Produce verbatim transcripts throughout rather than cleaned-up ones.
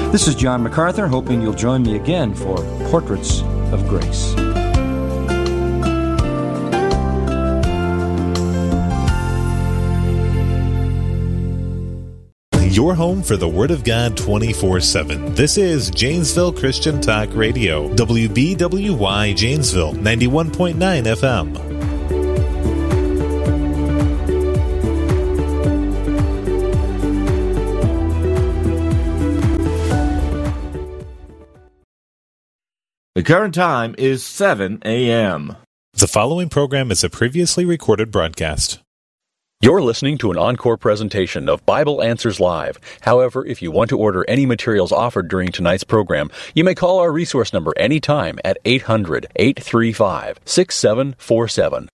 This is John MacArthur, hoping you'll join me again for Portraits of Grace. Your home for the Word of God twenty-four seven. This is Janesville Christian Talk Radio, W B W Y Janesville, ninety-one point nine F M. The current time is seven a.m. The following program is a previously recorded broadcast. You're listening to an encore presentation of Bible Answers Live. However, if you want to order any materials offered during tonight's program, you may call our resource number anytime at eight hundred, eight three five, six seven four seven.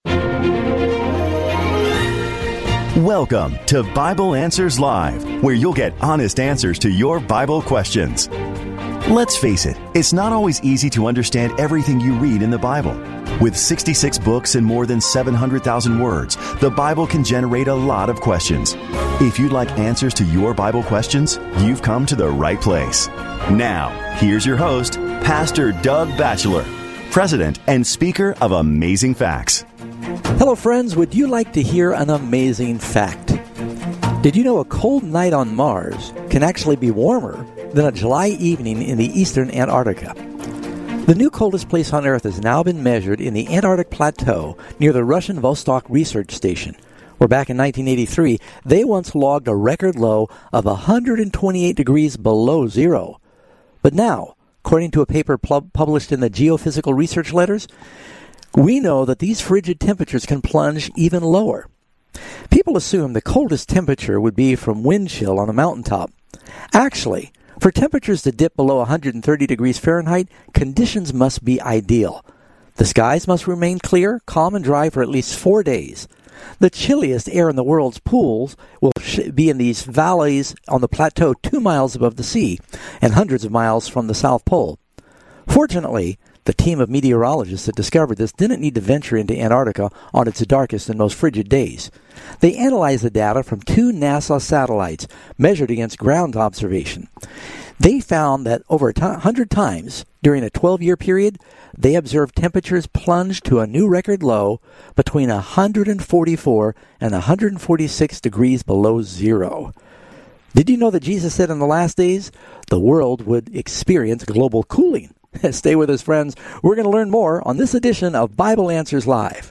Welcome to Bible Answers Live, where you'll get honest answers to your Bible questions. Let's face it, it's not always easy to understand everything you read in the Bible. With sixty-six books and more than seven hundred thousand words, the Bible can generate a lot of questions. If you'd like answers to your Bible questions, you've come to the right place. Now, here's your host, Pastor Doug Batchelor, President and Speaker of Amazing Facts. Hello, friends. Would you like to hear an amazing fact? Did you know a cold night on Mars can actually be warmer than a July evening in the eastern Antarctica? The new coldest place on Earth has now been measured in the Antarctic Plateau near the Russian Vostok Research Station, where back in nineteen eighty-three, they once logged a record low of one hundred twenty-eight degrees below zero. But now, according to a paper pub- published in the Geophysical Research Letters, we know that these frigid temperatures can plunge even lower. People assume the coldest temperature would be from wind chill on a mountaintop. Actually, for temperatures to dip below one hundred thirty degrees Fahrenheit, conditions must be ideal. The skies must remain clear, calm, and dry for at least four days. The chilliest air in the world's pools will be in these valleys on the plateau two miles above the sea and hundreds of miles from the South Pole. Fortunately, the team of meteorologists that discovered this didn't need to venture into Antarctica on its darkest and most frigid days. They analyzed the data from two NASA satellites measured against ground observation. They found that over one hundred times during a twelve-year period, they observed temperatures plunge to a new record low between one hundred forty-four and one hundred forty-six degrees below zero. Did you know that Jesus said in the last days, the world would experience global cooling? Stay with us, friends. We're going to learn more on this edition of Bible Answers Live.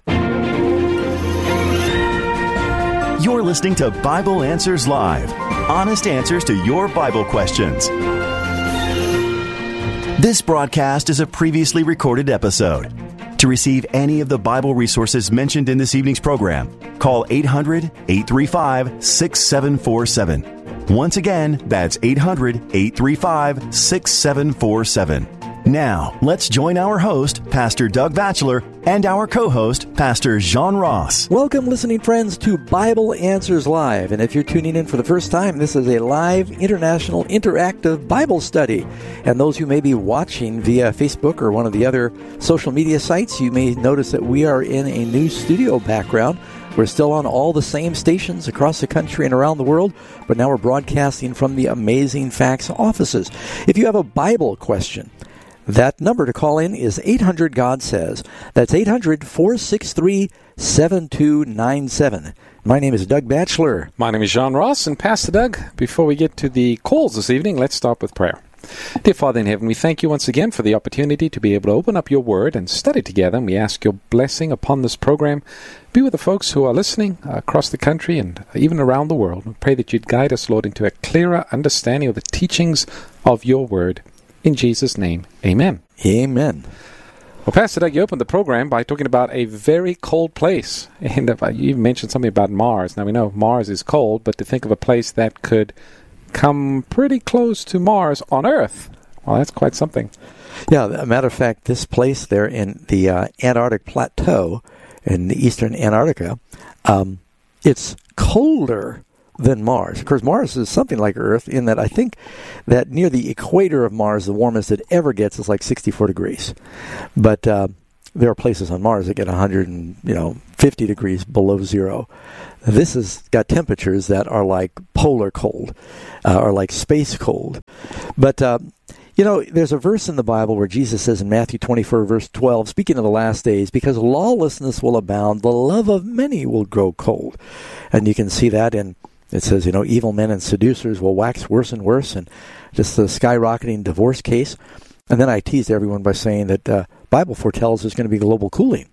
You're listening to Bible Answers Live, honest answers to your Bible questions. This broadcast is a previously recorded episode. To receive any of the Bible resources mentioned in this evening's program, call eight hundred, eight three five, six seven four seven. Once again, that's eight hundred, eight three five, six seven four seven. Now, let's join our host, Pastor Doug Batchelor, and our co-host, Pastor Jean Ross. Welcome, listening friends, to Bible Answers Live. And if you're tuning in for the first time, this is a live, international, interactive Bible study. And those who may be watching via Facebook or one of the other social media sites, you may notice that we are in a new studio background. We're still on all the same stations across the country and around the world, but now we're broadcasting from the Amazing Facts offices. If you have a Bible question, that number to call in is eight hundred God Says. That's eight hundred, four six three, seven two nine seven. My name is Doug Batchelor. My name is Jean Ross. And Pastor Doug, before we get to the calls this evening, let's start with prayer. Dear Father in heaven, we thank you once again for the opportunity to be able to open up your word and study together. And we ask your blessing upon this program. Be with the folks who are listening uh, across the country and even around the world. We pray that you'd guide us, Lord, into a clearer understanding of the teachings of your word. In Jesus' name, amen. Amen. Well, Pastor Doug, you opened the program by talking about a very cold place. And uh, you mentioned something about Mars. Now, we know Mars is cold, but to think of a place that could come pretty close to Mars on Earth, well, that's quite something. Yeah, as a matter of fact, this place there in the uh, Antarctic Plateau in the eastern Antarctica, um, it's colder than Mars. Of course, Mars is something like Earth in that I think that near the equator of Mars, the warmest it ever gets is like sixty-four degrees. But uh, there are places on Mars that get one hundred and, you know, fifty degrees below zero. This has got temperatures that are like polar cold, uh, or like space cold. But, uh, you know, there's a verse in the Bible where Jesus says in Matthew twenty-four, verse twelve, speaking of the last days, because lawlessness will abound, the love of many will grow cold. And you can see that in, it says, you know, evil men and seducers will wax worse and worse, and just the skyrocketing divorce case. And then I teased everyone by saying that uh, Bible foretells there's going to be global cooling.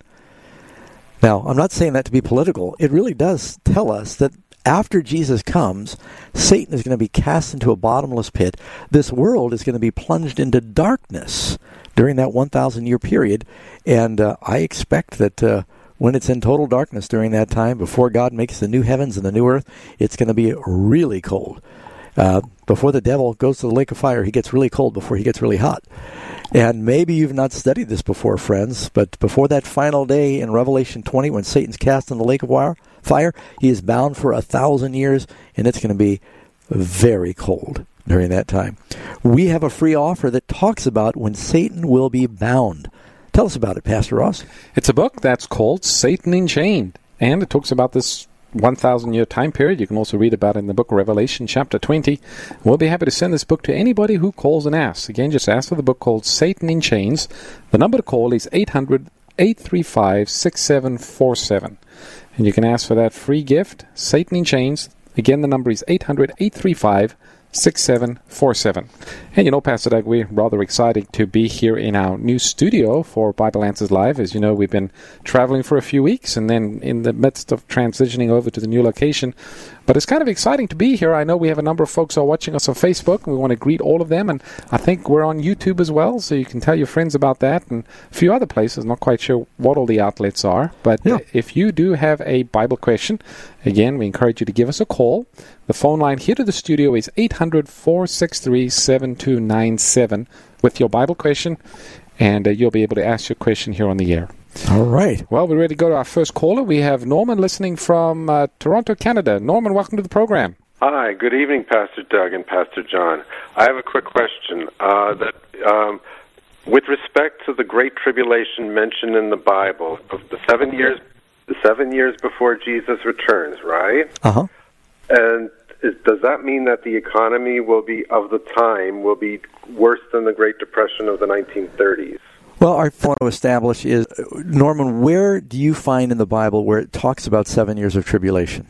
Now, I'm not saying that to be political. It really does tell us that after Jesus comes, Satan is going to be cast into a bottomless pit. This world is going to be plunged into darkness during that one thousand year period. And uh, I expect that uh, when it's in total darkness during that time, before God makes the new heavens and the new earth, it's going to be really cold. Uh, before the devil goes to the lake of fire, he gets really cold before he gets really hot. And maybe you've not studied this before, friends, but before that final day in Revelation twenty, when Satan's cast in the lake of fire, he is bound for a thousand years, and it's going to be very cold during that time. We have a free offer that talks about when Satan will be bound. Tell us about it, Pastor Ross. It's a book that's called Satan Enchained, and it talks about this one thousand year time period. You can also read about it in the book of Revelation, chapter twenty. We'll be happy to send this book to anybody who calls and asks. Again, just ask for the book called Satan in Chains. The number to call is eight hundred, eight three five, six seven four seven. And you can ask for that free gift, Satan in Chains. Again, the number is eight hundred, eight three five, six seven four seven. And you know, Pastor Doug, we're rather excited to be here in our new studio for Bible Answers Live. As you know, we've been traveling for a few weeks and then in the midst of transitioning over to the new location. But it's kind of exciting to be here. I know we have a number of folks who are watching us on Facebook, and we want to greet all of them. And I think we're on YouTube as well, so you can tell your friends about that, and a few other places. Not quite sure what all the outlets are. But yeah. If you do have a Bible question, again, we encourage you to give us a call. The phone line here to the studio is eight hundred, four six three, seven two nine seven with your Bible question, and uh, you'll be able to ask your question here on the air. All right. Well, we're ready to go to our first caller. We have Norman listening from uh, Toronto, Canada. Norman, welcome to the program. Hi, good evening, Pastor Doug and Pastor John. I have a quick question. Uh, that um, with respect to the Great Tribulation mentioned in the Bible, of the seven years, the seven years before Jesus returns, right? Uh-huh. And is, does that mean that the economy will be, of the time, will be worse than the Great Depression of the nineteen thirties? Well, our want to establish is, Norman, where do you find in the Bible where it talks about seven years of tribulation?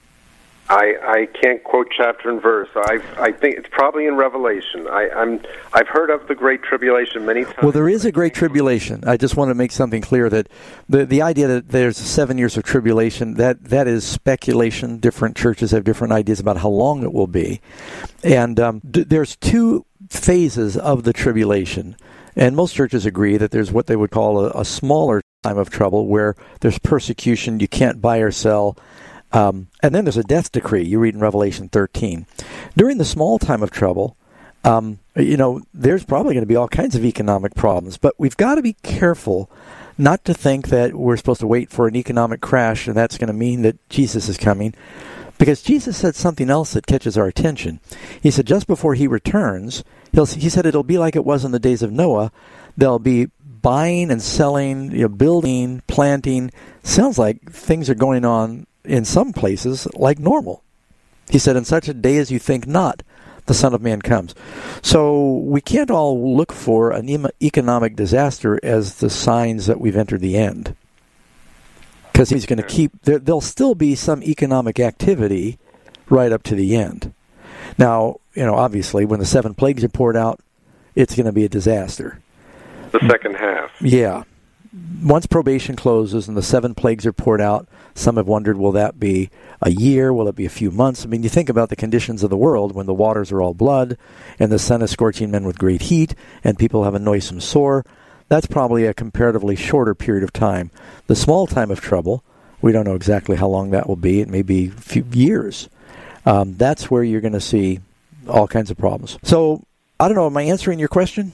I, I can't quote chapter and verse. I I think it's probably in Revelation. I, I'm I've heard of the Great Tribulation many times. Well, there is a Great Tribulation. I just want to make something clear that the the idea that there's seven years of tribulation, that that is speculation. Different churches have different ideas about how long it will be, and um, d- there's two phases of the tribulation. And most churches agree that there's what they would call a, a smaller time of trouble where there's persecution, you can't buy or sell. Um, and then there's a death decree, you read in Revelation thirteen. During the small time of trouble, um, you know, there's probably going to be all kinds of economic problems. But we've got to be careful not to think that we're supposed to wait for an economic crash and that's going to mean that Jesus is coming. Because Jesus said something else that catches our attention. He said just before he returns, he'll, he said it'll be like it was in the days of Noah. They'll be buying and selling, you know, building, planting. Sounds like things are going on in some places like normal. He said, in such a day as you think not, the Son of Man comes. So we can't all look for an e- economic disaster as the signs that we've entered the end. Because he's going to keep, there, there'll still be some economic activity right up to the end. Now, you know, obviously, when the seven plagues are poured out, it's going to be a disaster. The second half. Yeah. Once probation closes and the seven plagues are poured out, some have wondered, will that be a year? Will it be a few months? I mean, you think about the conditions of the world when the waters are all blood and the sun is scorching men with great heat and people have a noisome sore. That's probably a comparatively shorter period of time. The small time of trouble, we don't know exactly how long that will be. It may be a few years. Um, that's where you're going to see all kinds of problems. So, I don't know, am I answering your question?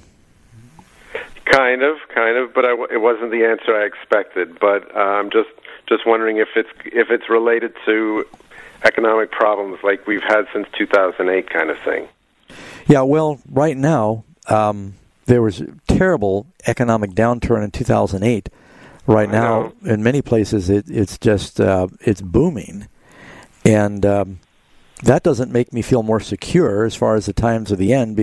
Kind of, kind of, but I w- it wasn't the answer I expected. But I'm um, just just wondering if it's if it's related to economic problems like we've had since two thousand eight, kind of thing. Yeah, well, right now, um, there was a terrible economic downturn in two thousand eight. Right I now, know. in many places, it, it's just uh, it's booming, and um, that doesn't make me feel more secure as far as the times of the end.